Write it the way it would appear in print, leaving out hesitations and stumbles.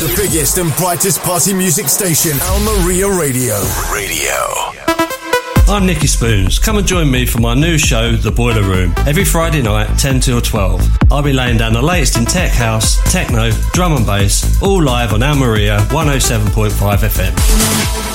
The biggest and brightest party music station, Almeria Radio. I'm Nicky Spoons. Come and join me for my new show, The Boiler Room, every Friday night, 10 till 12. I'll be laying down the latest in tech house, techno, drum and bass, all live on Almeria 107.5 FM.